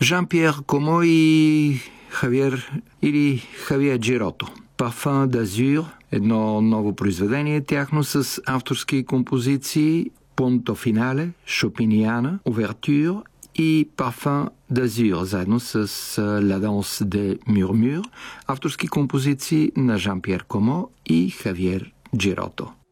Жан-Пьер Комо и Хавиер Джирото. Парфум d'Azur, едно ново произведение тяхно с авторски композиции Punto Finale, Chopiniana, Ouverture и Parfum d'Azur, заедно с La Danse des Murmures, авторски композиции на Жан-Пьер Комо и Хавиер Джирото.